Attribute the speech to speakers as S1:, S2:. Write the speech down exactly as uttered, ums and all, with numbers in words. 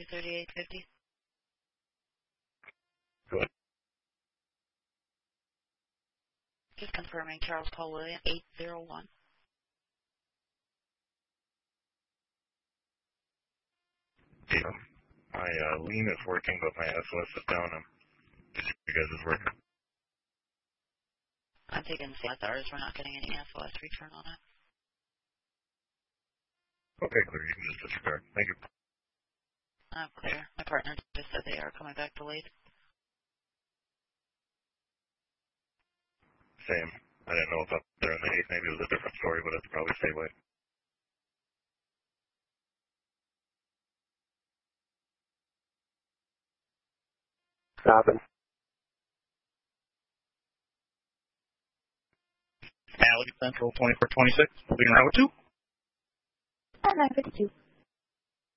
S1: two thirty-eight fifty.
S2: Go ahead.
S1: Just confirming Charles Paul William, eight zero one.
S2: Yeah. My uh, lean is working, but my S O S is down. Um, you guys is working.
S1: I'm taking C S Rs. We're not getting any S O S return on it.
S2: Okay, clear. You can just disregard. Thank you.
S1: I'm clear. My partner just said they are coming back delayed.
S2: Same. I didn't know if up there in the eighth maybe it was a different story, but it's probably stay away.
S3: Stopping.
S4: Allegheny Central twenty-four twenty-six. Moving route two.
S5: nine fifty-two.